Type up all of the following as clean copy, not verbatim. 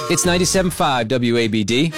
It's 97.5 WABD.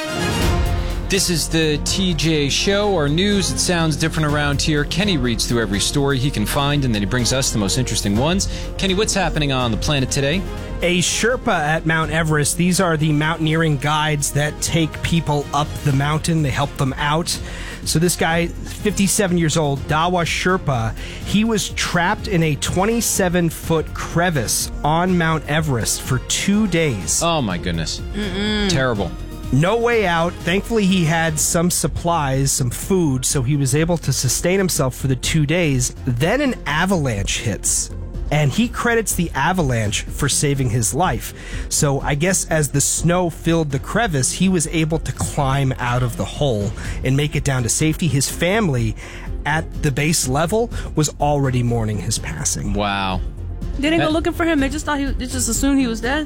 This is the TJ Show, our news. It sounds different around here. Kenny reads through every story he can find, and then he brings us the most interesting ones. Kenny, what's happening on the planet today? A Sherpa at Mount Everest. These are the mountaineering guides that take people up the mountain. They help them out. So this guy, 57 years old, Dawa Sherpa, he was trapped in a 27-foot crevice on Mount Everest for 2 days. Oh, my goodness. Terrible. No way out. Thankfully, he had some supplies, some food, so he was able to sustain himself for the 2 days. Then an avalanche hits, and he credits the avalanche for saving his life. So I guess as the snow filled the crevice, he was able to climb out of the hole and make it down to safety. His family at the base level was already mourning his passing. Wow. They didn't go looking for him. They just thought they just assumed he was dead.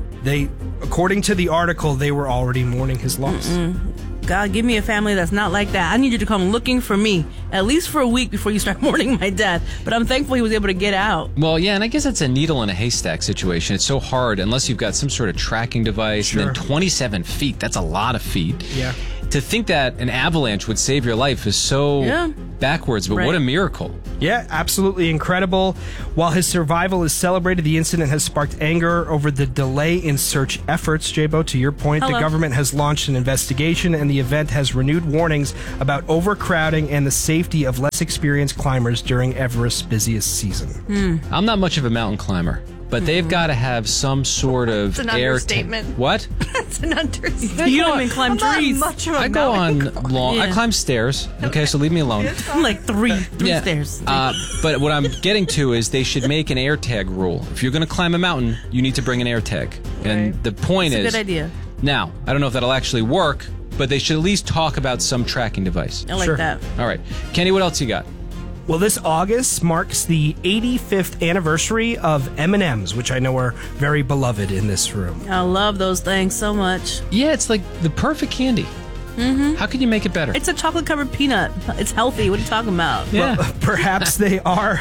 According to the article, they were already mourning his loss. God, give me a family that's not like that. I need you to come looking for me, at least for a week before you start mourning my death. But I'm thankful he was able to get out. Well, yeah, and I guess it's a needle in a haystack situation. It's so hard unless you've got some sort of tracking device. Sure. And then 27 feet, that's a lot of feet. Yeah. To think that an avalanche would save your life is so backwards, but what a miracle. Yeah, absolutely incredible. While his survival is celebrated, the incident has sparked anger over the delay in search efforts. J-Bo, to your point, the government has launched an investigation, and the event has renewed warnings about overcrowding and the safety of less experienced climbers during Everest's busiest season. I'm not much of a mountain climber, but they've got to have some sort of It's an air understatement. What? That's an understatement. You don't even climb trees. Not much of a I go on mountain long. I climb stairs. Okay, so leave me alone. I'm like three stairs. But what I'm getting to is they should make an air tag rule. If you're going to climb a mountain, you need to bring an air tag. And the point It's is, a good idea. Now, I don't know if that'll actually work, but they should at least talk about some tracking device. I like Sure. that. All right. Kenny, what else you got? Well, this August marks the 85th anniversary of M&M's, which I know are very beloved in this room. I love those things so much. Yeah, it's like the perfect candy. How can you make it better? It's a chocolate-covered peanut. It's healthy. What are you talking about? Yeah. Well, perhaps they are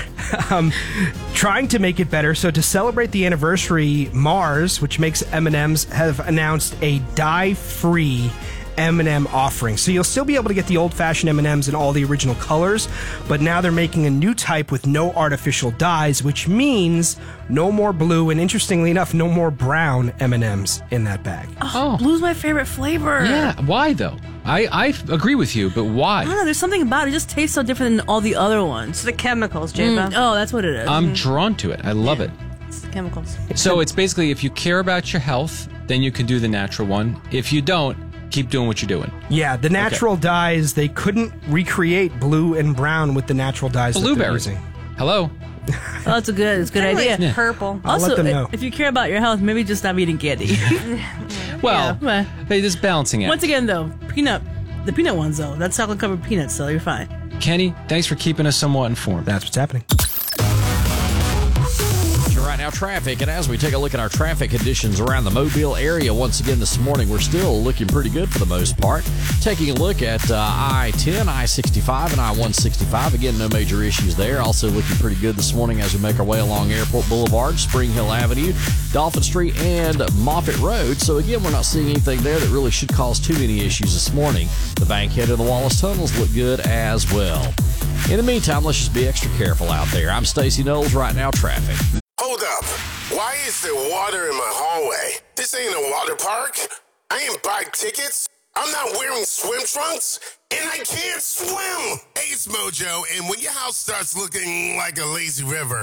trying to make it better. So to celebrate the anniversary, Mars, which makes M&M's, have announced a dye-free M&M offering. So you'll still be able to get the old-fashioned M&Ms in all the original colors, but now they're making a new type with no artificial dyes, which means no more blue, and interestingly enough, no more brown M&Ms in that bag. Oh. Blue's my favorite flavor. Yeah, why though? I agree with you, but why? I don't know. There's something about it. It just tastes so different than all the other ones. The chemicals, J-Bo. Oh, that's what it is. I'm drawn to it. I love it. It's the chemicals. So it's basically if you care about your health, then you can do the natural one. If you don't, keep doing what you're doing. Yeah, the natural dyes, they couldn't recreate blue and brown with the natural dyes that they're Blueberry. using. Hello? Oh, it's a good idea. It's purple. I'll Also, let them know. if you care about your health, maybe just stop eating candy. Well, Yeah. hey, this is balancing Once it. again, though, the peanut ones, though, that's chocolate-covered peanuts, so you're fine. Kenny, thanks for keeping us somewhat informed. That's what's happening. Right now, traffic, and as we take a look at our traffic conditions around the Mobile area, once again this morning, we're still looking pretty good for the most part. Taking a look at I-10, I-65, and I-165. Again, no major issues there. Also looking pretty good this morning as we make our way along Airport Boulevard, Spring Hill Avenue, Dolphin Street, and Moffett Road. So again, we're not seeing anything there that really should cause too many issues this morning. The Bankhead and the Wallace Tunnels look good as well. In the meantime, let's just be extra careful out there. I'm Stacey Knowles. Right now, traffic. Hold up. Why is there water in my hallway? This ain't a water park. I ain't buy tickets. I'm not wearing swim trunks. And I can't swim. Hey, it's Mojo. And when your house starts looking like a lazy river,